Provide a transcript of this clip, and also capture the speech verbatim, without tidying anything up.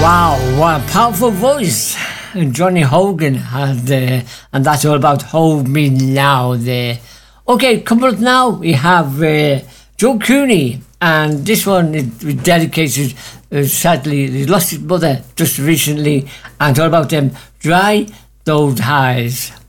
Wow, what a powerful voice Johnny Hogan had there, and that's all about Hold Me Now there. Okay, coming up now, we have uh, Joe Cooney, and this one is dedicated, uh, sadly, he lost his mother just recently, and it's all about them Dry Those Eyes.